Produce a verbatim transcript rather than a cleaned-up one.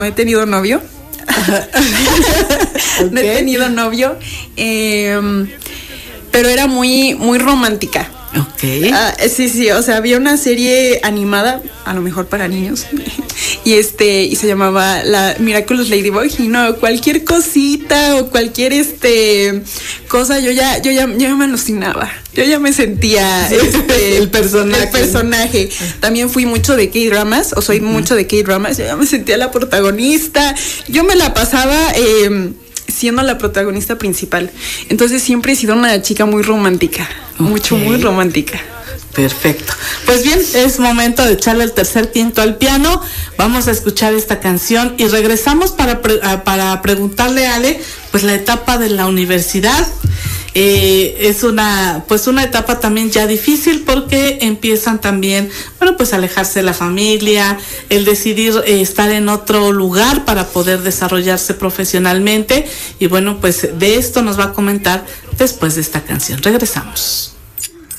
No he tenido novio. Okay. No he tenido novio. Eh, pero era muy, muy romántica. Ok. Uh, sí, sí, o sea, había una serie animada, a lo mejor para niños, y este, y se llamaba la Miraculous Ladybug, y no, cualquier cosita o cualquier este cosa, yo ya, yo ya, yo ya me alucinaba, yo ya me sentía sí, este, el personaje. El personaje. También fui mucho de K-dramas, o soy uh-huh. mucho de K-dramas, yo ya me sentía la protagonista, yo me la pasaba eh, siendo la protagonista principal. Entonces siempre he sido una chica muy romántica, okay. mucho, muy romántica. Perfecto. Pues bien, es momento de echarle el tercer tinto al piano. Vamos a escuchar esta canción y regresamos para, pre- para preguntarle a Ale, pues la etapa de la universidad. Eh, es una pues una etapa también ya difícil porque empiezan también, bueno, pues alejarse de la familia, el decidir eh, estar en otro lugar para poder desarrollarse profesionalmente, y bueno, pues de esto nos va a comentar después de esta canción. Regresamos.